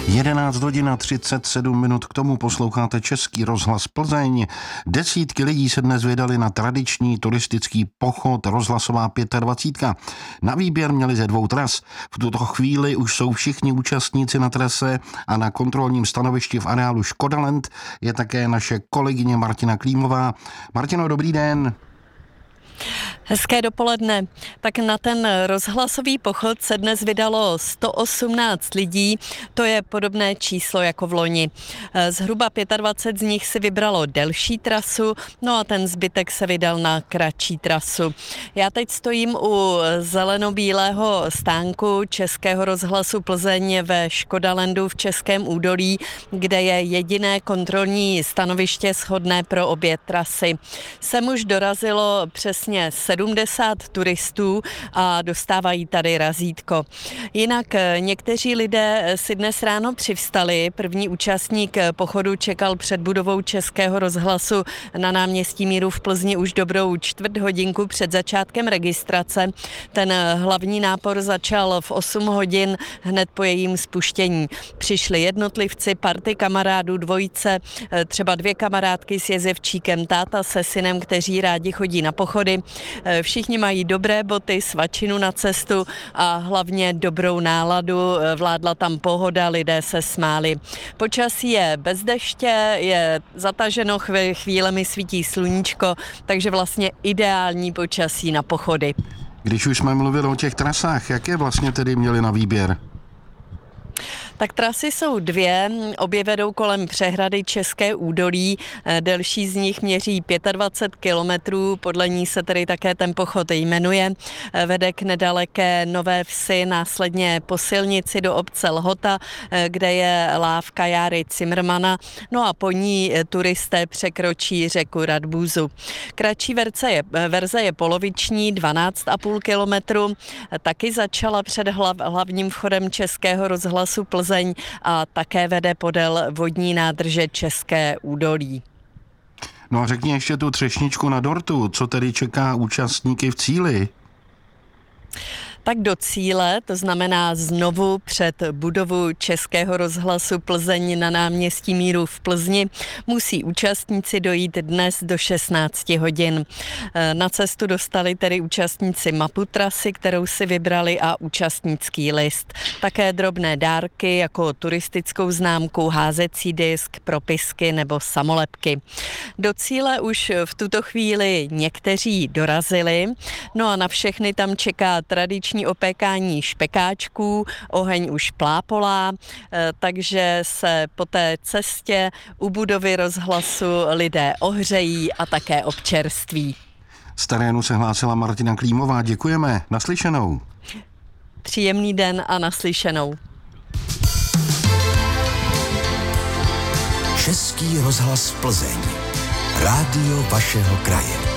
11 hodin a 37 minut, k tomu posloucháte Český rozhlas Plzeň. Desítky lidí se dnes vydali na tradiční turistický pochod Rozhlasová 25. Na výběr měli ze 2 tras. V tuto chvíli už jsou všichni účastníci na trase a na kontrolním stanovišti v areálu Škodaland je také naše kolegyně Martina Klímová. Martino, dobrý den. Hezké dopoledne. Tak na ten rozhlasový pochod se dnes vydalo 118 lidí, to je podobné číslo jako v loni. Zhruba 25 z nich si vybralo delší trasu, no a ten zbytek se vydal na kratší trasu. Já teď stojím u zelenobílého stánku Českého rozhlasu Plzeň ve Škodalandu v Českém údolí, kde je jediné kontrolní stanoviště shodné pro obě trasy. Sem už dorazilo přesně 70 turistů a dostávají tady razítko. Jinak někteří lidé si dnes ráno přivstali. První účastník pochodu čekal před budovou Českého rozhlasu na náměstí Míru v Plzni už dobrou čtvrt hodinku před začátkem registrace. Ten hlavní nápor začal v 8 hodin hned po jejím spuštění. Přišli jednotlivci, party kamarádů, dvojice, třeba 2 kamarádky s jezevčíkem, táta se synem, kteří rádi chodí na pochody. Všichni mají dobré boty, svačinu na cestu a hlavně dobrou náladu. Vládla tam pohoda, lidé se smáli. Počasí je bez deště, je zataženo, chvílemi svítí sluníčko, takže vlastně ideální počasí na pochody. Když už jsme mluvili o těch trasách, jaké vlastně tedy měli na výběr? Tak trasy jsou 2, obě vedou kolem přehrady České údolí, delší z nich měří 25 kilometrů, podle ní se tedy také ten pochod jmenuje, vede k nedaleké Nové Vsi, následně po silnici do obce Lhota, kde je lávka Járy Cimrmana, no a po ní turisté překročí řeku Radbůzu. Kratší verze je poloviční, 12,5 kilometru, taky začala před hlavním vchodem Českého rozhlasu Plzeň a také vede podél vodní nádrže České údolí. No a řekni ještě tu třešničku na dortu, co tedy čeká účastníky v cíli? Tak do cíle, to znamená znovu před budovu Českého rozhlasu Plzeň na náměstí Míru v Plzni, musí účastníci dojít dnes do 16 hodin. Na cestu dostali tedy účastníci mapu trasy, kterou si vybrali, a účastnický list. Také drobné dárky jako turistickou známku, házecí disk, propisky nebo samolepky. Do cíle už v tuto chvíli někteří dorazili, no a na všechny tam čeká tradiční opékání špekáčků, oheň už plápolá, takže se po té cestě u budovy rozhlasu lidé ohřejí a také občerství. Z terénu se hlásila Martina Klímová, děkujeme, naslyšenou. Příjemný den a naslyšenou. Český rozhlas Plzeň. Rádio vašeho kraje.